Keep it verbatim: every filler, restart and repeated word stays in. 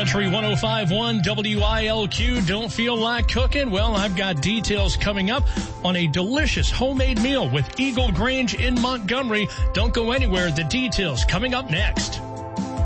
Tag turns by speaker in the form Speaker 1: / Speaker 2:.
Speaker 1: Country one oh five point one W I L Q. Don't feel like cooking? Well, I've got details coming up on a delicious homemade meal with Eagle Grange in Montgomery. Don't go anywhere. The details coming up next.